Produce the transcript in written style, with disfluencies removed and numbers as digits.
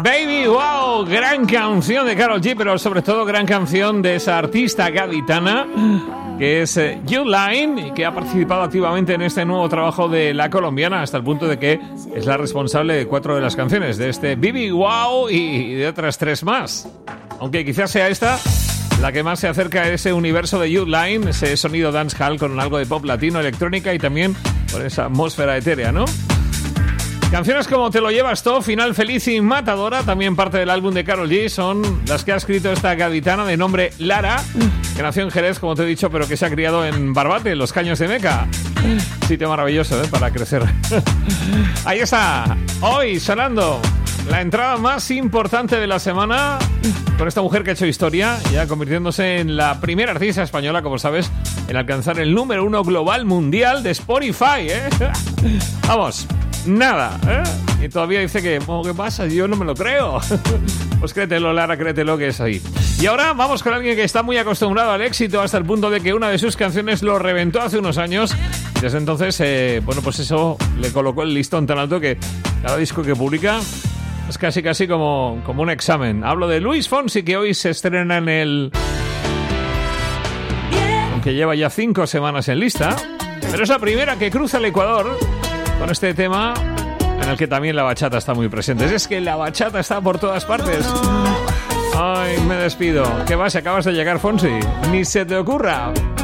Baby Wow, gran canción de Karol G, pero sobre todo gran canción de esa artista gaditana que es Youline y que ha participado activamente en este nuevo trabajo de la colombiana hasta el punto de que es la responsable de 4 de las canciones, de este Baby Wow y de otras 3 más. Aunque quizás sea esta la que más se acerca a ese universo de Youline, ese sonido dancehall con algo de pop latino, electrónica y también con esa atmósfera etérea, ¿no? Canciones como Te lo llevas todo, Final feliz y Matadora, también parte del álbum de Karol G, son las que ha escrito esta gaditana de nombre Lara, que nació en Jerez, como te he dicho, pero que se ha criado en Barbate, en los Caños de Meca. Sitio maravilloso, para crecer. Ahí está, hoy sonando la entrada más importante de la semana con esta mujer que ha hecho historia, ya convirtiéndose en la primera artista española, como sabes, en alcanzar el número 1 global mundial de Spotify, Vamos, nada, Y todavía dice que, ¿qué pasa? Yo no me lo creo. Pues créetelo, Lara, créetelo que es ahí. Y ahora vamos con alguien que está muy acostumbrado al éxito hasta el punto de que una de sus canciones lo reventó hace unos años. Desde entonces, pues eso le colocó el listón tan alto que cada disco que publica es casi como un examen. Hablo de Luis Fonsi, que hoy se estrena en el... aunque lleva ya 5 semanas en lista, pero es la primera que cruza el Ecuador con este tema en el que también la bachata está muy presente. Es que la bachata está por todas partes. Ay, me despido. ¿Qué vas? ¿Acabas de llegar, Fonsi? Ni se te ocurra.